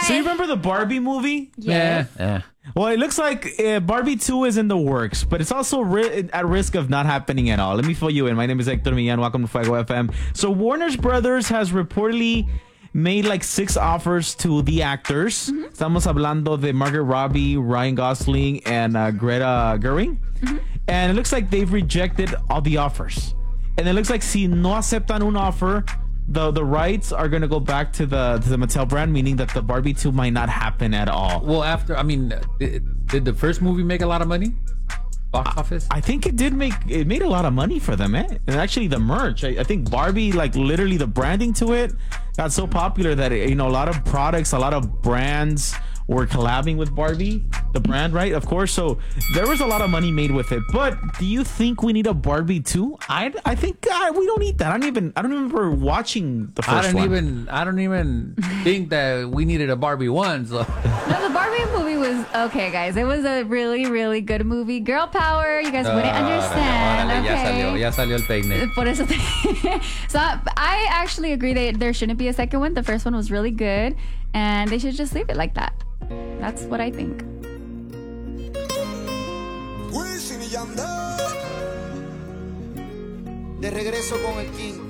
So you remember the Barbie movie? Yeah. Well, it looks like Barbie 2 is in the works, but it's also at risk of not happening at all. Let me fill you in. My name is Hector Millan. Welcome to Fuego FM. So Warner Brothers has reportedly made like 6 offers to the actors. Estamos hablando de Margot Robbie, Ryan Gosling, and Greta Gerwig. And it looks like they've rejected all the offers. And it looks like si no aceptan un offer, the rights are going to go back to the Mattel brand, meaning that the Barbie 2 might not happen at all. Well, did the first movie make a lot of money? Box office? I think it made a lot of money for them, And actually the merch, I think Barbie, like literally the branding to it got so popular that, a lot of products, a lot of brands were collabing with Barbie, the brand, right? Of course. So there was a lot of money made with it. But do you think we need a Barbie 2? I think we don't need that. I don't remember watching the first one. I don't even think that we needed a Barbie 1. So. No, the Barbie movie was okay, guys. It was a really, really good movie. Girl power. You guys wouldn't understand. Okay. Ya salió el peine. Por eso so I actually agree that there shouldn't be a second one. The first one was really good, and they should just leave it like that. That's what I think. De regreso con el King.